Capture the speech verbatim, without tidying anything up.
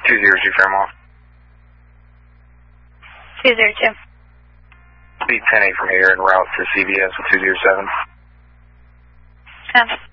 two zero two Fairmont. two zero two. Be ten eight from here en route to C V S with two zero seven. ten.